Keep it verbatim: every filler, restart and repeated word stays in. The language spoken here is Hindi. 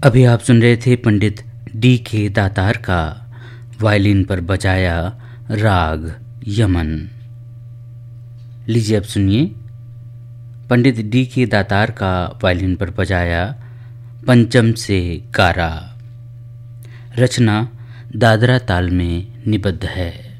अभी आप सुन रहे थे पंडित डी के दातार का वायलिन पर बजाया राग यमन। लीजिए अब सुनिए पंडित डी के दातार का वायलिन पर बजाया पंचम से गारा। रचना दादरा ताल में निबद्ध है।